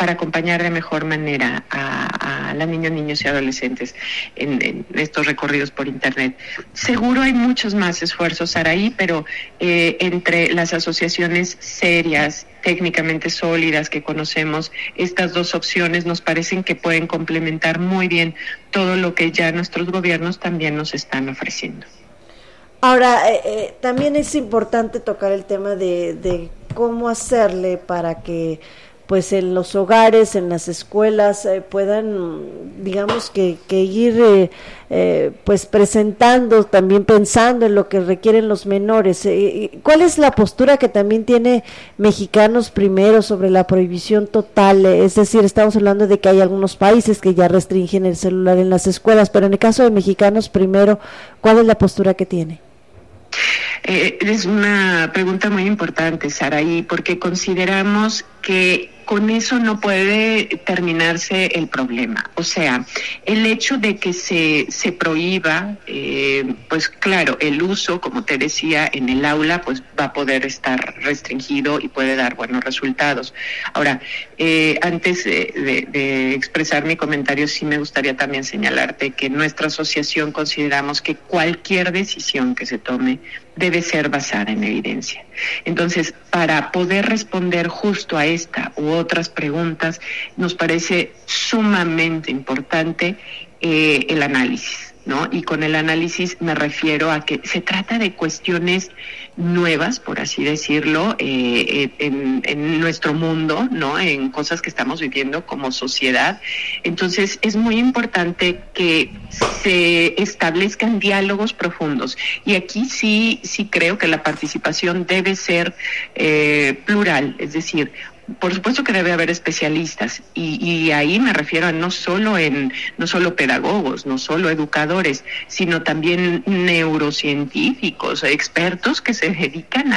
para acompañar de mejor manera a las niñas, niños y adolescentes en estos recorridos por Internet. Seguro hay muchos más esfuerzos, Saraí, pero entre las asociaciones serias, técnicamente sólidas que conocemos, estas dos opciones nos parecen que pueden complementar muy bien todo lo que ya nuestros gobiernos también nos están ofreciendo. Ahora, también es importante tocar el tema de cómo hacerle para que pues en los hogares, en las escuelas puedan, digamos que ir pues presentando, también pensando en lo que requieren los menores. ¿Cuál es la postura que también tiene Mexicanos Primero sobre la prohibición total? Es decir, estamos hablando de que hay algunos países que ya restringen el celular en las escuelas, pero en el caso de Mexicanos Primero, ¿cuál es la postura que tiene? Es una pregunta muy importante, Saraí, porque consideramos que con eso no puede terminarse el problema. O sea, el hecho de que se prohíba, pues claro, el uso, como te decía, en el aula, pues va a poder estar restringido y puede dar buenos resultados. Ahora, antes de expresar mi comentario, sí me gustaría también señalarte que en nuestra asociación consideramos que cualquier decisión que se tome debe ser basada en evidencia. Entonces, para poder responder justo a esta u otras preguntas, nos parece sumamente importante el análisis, ¿no? Y con el análisis me refiero a que se trata de cuestiones nuevas, por así decirlo, en nuestro mundo, ¿no? En cosas que estamos viviendo como sociedad. Entonces, es muy importante que se establezcan diálogos profundos. Y aquí sí creo que la participación debe ser plural, es decir, por supuesto que debe haber especialistas y ahí me refiero a no solo pedagogos, no solo educadores, sino también neurocientíficos, expertos que se dedican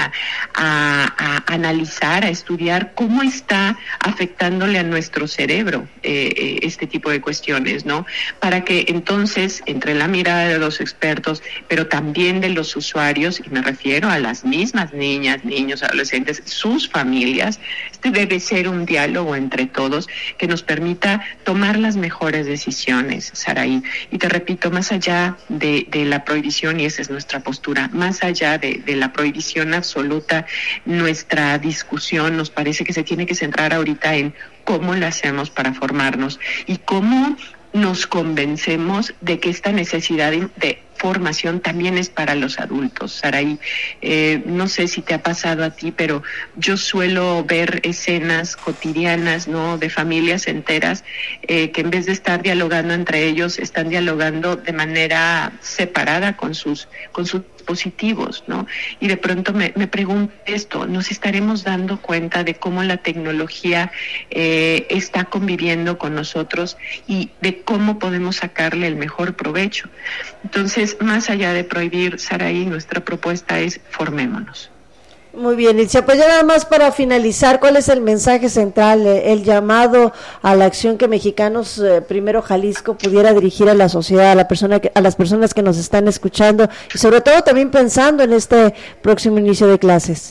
a analizar, a estudiar cómo está afectándole a nuestro cerebro este tipo de cuestiones, ¿no? Para que entonces, entre la mirada de los expertos, pero también de los usuarios, y me refiero a las mismas niñas, niños, adolescentes, sus familias, debe ser un diálogo entre todos que nos permita tomar las mejores decisiones, Saraí. Y te repito, más allá de la prohibición, y esa es nuestra postura, más allá de la prohibición absoluta, nuestra discusión nos parece que se tiene que centrar ahorita en cómo lo hacemos para formarnos y cómo nos convencemos de que esta necesidad de formación también es para los adultos, Saraí. No sé si te ha pasado a ti, pero yo suelo ver escenas cotidianas, ¿no? De familias enteras que en vez de estar dialogando entre ellos, están dialogando de manera separada con sus dispositivos, ¿no? Y de pronto me pregunto esto, ¿nos estaremos dando cuenta de cómo la tecnología está conviviendo con nosotros y de cómo podemos sacarle el mejor provecho? Entonces, más allá de prohibir, Saraí, nuestra propuesta es formémonos. Muy bien, Itzia, pues ya nada más para finalizar, ¿cuál es el mensaje central, el llamado a la acción que Mexicanos Primero Jalisco pudiera dirigir a la sociedad, a las personas que nos están escuchando y sobre todo también pensando en este próximo inicio de clases?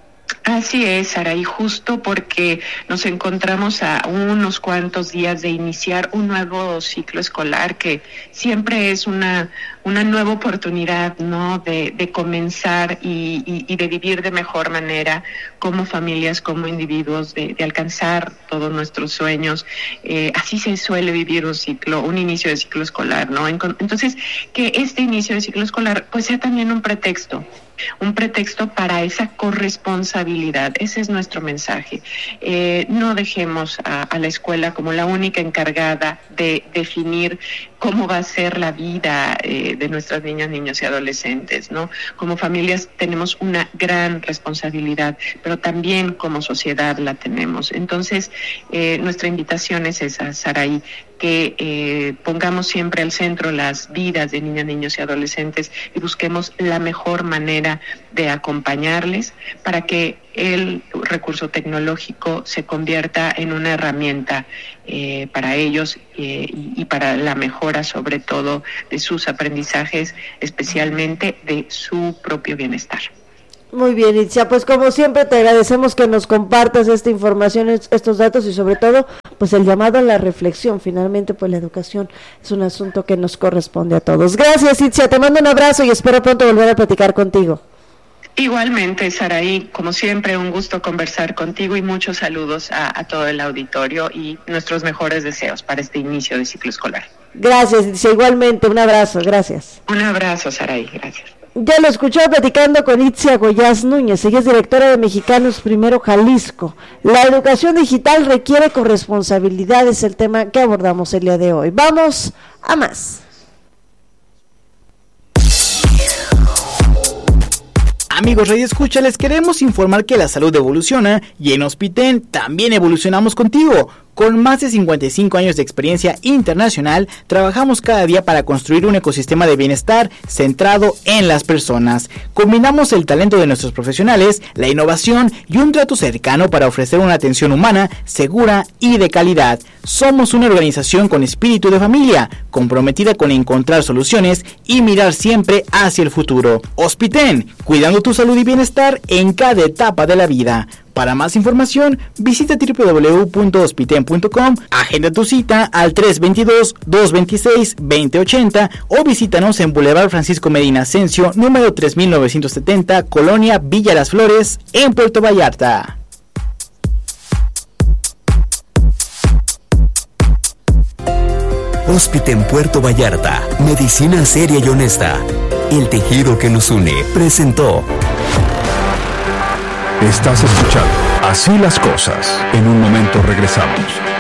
Así es, Saraí, justo porque nos encontramos a unos cuantos días de iniciar un nuevo ciclo escolar que siempre es una nueva oportunidad, ¿no? De comenzar y de vivir de mejor manera como familias, como individuos, de alcanzar todos nuestros sueños. Así se suele vivir un inicio de ciclo escolar, ¿no? Entonces, que este inicio de ciclo escolar pues sea también un pretexto para esa corresponsabilidad. Ese es nuestro mensaje. No dejemos a la escuela como la única encargada de definir cómo va a ser la vida de nuestras niñas, niños y adolescentes, ¿no? Como familias tenemos una gran responsabilidad, pero también como sociedad la tenemos. Entonces, nuestra invitación es esa, Saraí, que pongamos siempre al centro las vidas de niñas, niños y adolescentes y busquemos la mejor manera de acompañarles para que el recurso tecnológico se convierta en una herramienta para ellos y para la mejora sobre todo de sus aprendizajes, especialmente de su propio bienestar. Muy bien, Itzia, pues como siempre te agradecemos que nos compartas esta información, estos datos y sobre todo pues el llamado a la reflexión. Finalmente pues la educación es un asunto que nos corresponde a todos. Gracias, Itzia, te mando un abrazo y espero pronto volver a platicar contigo. Igualmente, Saraí, como siempre, un gusto conversar contigo y muchos saludos a todo el auditorio y nuestros mejores deseos para este inicio de ciclo escolar. Gracias, Itzia, igualmente, un abrazo, gracias. Un abrazo, Saraí, gracias. Ya lo escuchó platicando con Itzia Goyaz Núñez, ella es directora de Mexicanos Primero Jalisco. La educación digital requiere corresponsabilidad, es el tema que abordamos el día de hoy. Vamos a más. Amigos Radio Escucha, les queremos informar que la salud evoluciona y en Hospiten también evolucionamos contigo. Con más de 55 años de experiencia internacional, trabajamos cada día para construir un ecosistema de bienestar centrado en las personas. Combinamos el talento de nuestros profesionales, la innovación y un trato cercano para ofrecer una atención humana, segura y de calidad. Somos una organización con espíritu de familia, comprometida con encontrar soluciones y mirar siempre hacia el futuro. Hospiten, cuidando tu salud y bienestar en cada etapa de la vida. Para más información, visita www.hospiten.com, agenda tu cita al 322-226-2080 o visítanos en Boulevard Francisco Medina Ascencio, número 3970, Colonia Villa Las Flores, en Puerto Vallarta. Hospiten Puerto Vallarta, medicina seria y honesta. El tejido que nos une presentó. Estás escuchando Así las Cosas. En un momento regresamos.